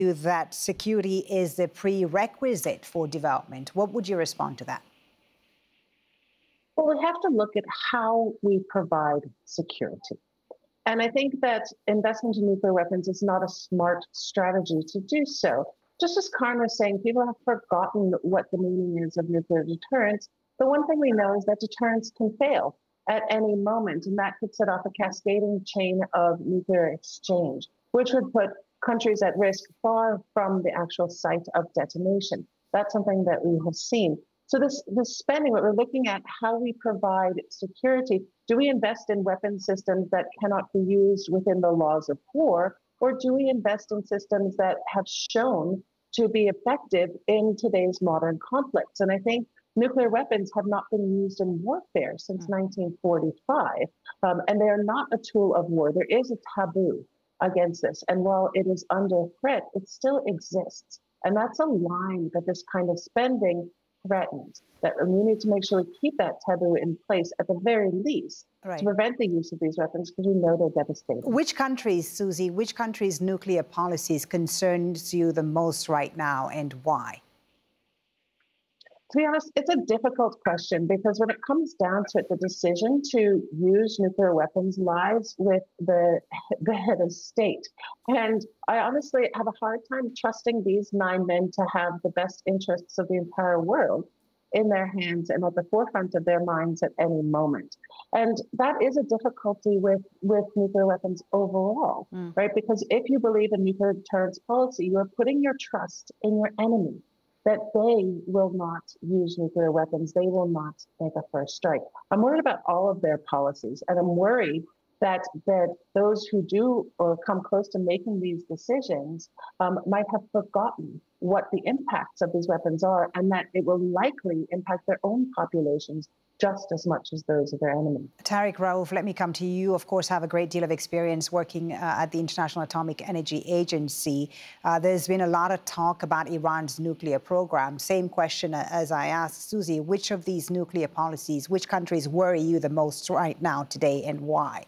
that security is the prerequisite for development. What would you respond to that? Well, we have to look at how we provide security. And I think that investment in nuclear weapons is not a smart strategy to do so. Just as Karin was saying, people have forgotten what the meaning is of nuclear deterrence. The one thing we know is that deterrence can fail at any moment, and that could set off a cascading chain of nuclear exchange, which would put countries at risk far from the actual site of detonation. That's something that we have seen. So this spending, what we're looking at, how we provide security. Do we invest in weapon systems that cannot be used within the laws of war, or do we invest in systems that have shown to be effective in today's modern conflicts? And I think nuclear weapons have not been used in warfare since 1945, and they are not a tool of war. There is a taboo against this, and while it is under threat, it still exists. And that's a line that this kind of spending threatens, that we need to make sure we keep that taboo in place at the very least to prevent the use of these weapons, because we know they're devastating. Which countries, Susie, which countries' nuclear policies concerns you the most right now, and why? To be honest, it's a difficult question, because when it comes down to it, the decision to use nuclear weapons lies with the head of state. And I honestly have a hard time trusting these 9 men to have the best interests of the entire world in their hands and at the forefront of their minds at any moment. And that is a difficulty with nuclear weapons overall, right? Because if you believe in nuclear deterrence policy, you're putting your trust in your enemy, that they will not use nuclear weapons. They will not make a first strike. I'm worried about all of their policies, and I'm worried that those who do or come close to making these decisions might have forgotten what the impacts of these weapons are, and that it will likely impact their own populations just as much as those of their enemy. Tariq Raouf, let me come to you. Of course, have a great deal of experience working at the International Atomic Energy Agency. There's been a lot of talk about Iran's nuclear program. Same question as I asked Susie. Which of these nuclear policies, which countries worry you the most right now today, and why?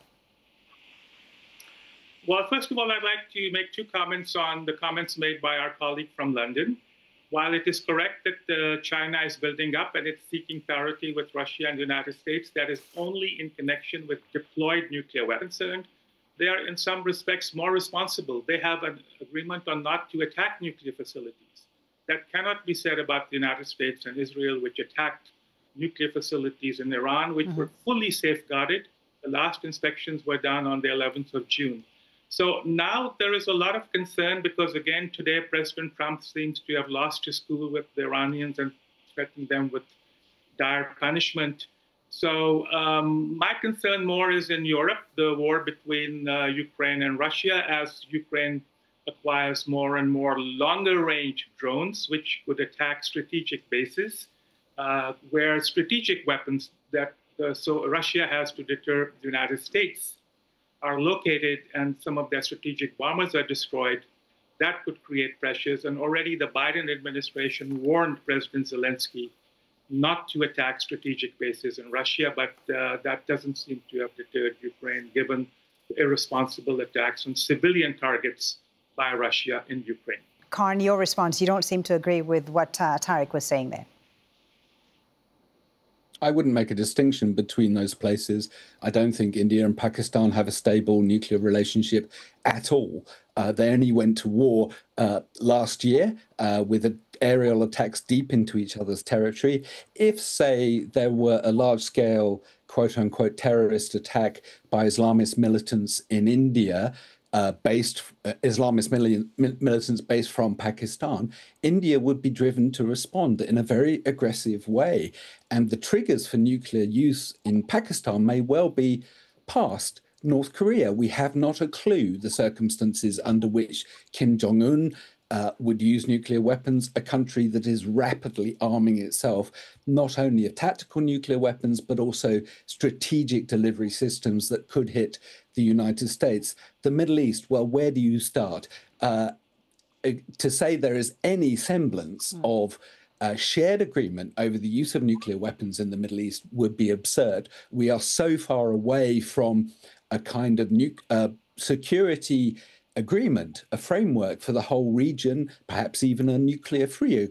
Well, first of all, I'd like to make 2 comments on the comments made by our colleague from London. While it is correct that China is building up and it's seeking parity with Russia and the United States, that is only in connection with deployed nuclear weapons. They are, in some respects, more responsible. They have an agreement on not to attack nuclear facilities. That cannot be said about the United States and Israel, which attacked nuclear facilities in Iran, which were fully safeguarded. The last inspections were done on the 11th of June. So now there is a lot of concern because, again, today President Trump seems to have lost his cool with the Iranians and threatened them with dire punishment. So my concern more is in Europe, the war between Ukraine and Russia, as Ukraine acquires more and more longer-range drones, which could attack strategic bases, where strategic weapons that so Russia has to deter the United States are located, and some of their strategic bombers are destroyed. That could create pressures. And already the Biden administration warned President Zelensky not to attack strategic bases in Russia, but that doesn't seem to have deterred Ukraine, given the irresponsible attacks on civilian targets by Russia in Ukraine. Karin, your response. You don't seem to agree with what Tariq was saying there. I wouldn't make a distinction between those places. I don't think India and Pakistan have a stable nuclear relationship at all. They only went to war last year with aerial attacks deep into each other's territory. If, say, there were a large-scale, quote-unquote, terrorist attack by Islamist militants in India, Islamist militants based from Pakistan, India would be driven to respond in a very aggressive way. And the triggers for nuclear use in Pakistan may well be past North Korea. We have not a clue the circumstances under which Kim Jong-un would use nuclear weapons, a country that is rapidly arming itself, not only of tactical nuclear weapons, but also strategic delivery systems that could hit the United States. The Middle East, well, where do you start? To say there is any semblance of shared agreement over the use of nuclear weapons in the Middle East would be absurd. We are so far away from a kind of security agreement, a framework for the whole region, perhaps even a nuclear-free